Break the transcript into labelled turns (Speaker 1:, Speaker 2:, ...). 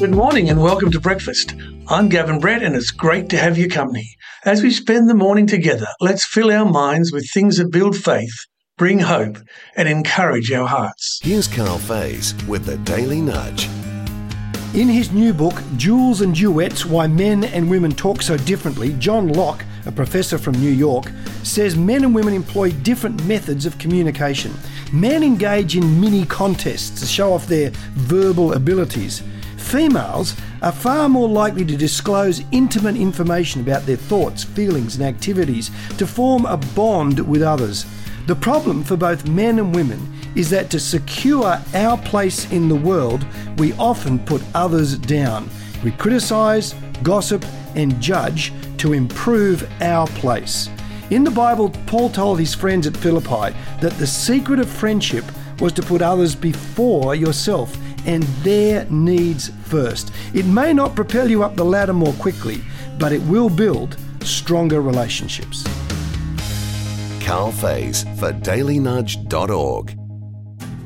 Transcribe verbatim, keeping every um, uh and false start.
Speaker 1: Good morning and welcome to breakfast. I'm Gavin Brett and it's great to have your company. As we spend the morning together, let's fill our minds with things that build faith, bring hope and encourage our hearts.
Speaker 2: Here's Carl Faze with the Daily Nudge.
Speaker 3: In his new book, Duels and Duets, Why Men and Women Talk So Differently, John Locke, a professor from New York, says men and women employ different methods of communication. Men engage in mini contests to show off their verbal abilities. Females are far more likely to disclose intimate information about their thoughts, feelings and activities to form a bond with others. The problem for both men and women is that to secure our place in the world, we often put others down. We criticise, gossip and judge to improve our place. In the Bible, Paul told his friends at Philippi that the secret of friendship was to put others before yourself and their needs first. It may not propel you up the ladder more quickly, but it will build stronger relationships.
Speaker 2: Carl Faze for daily nudge dot org.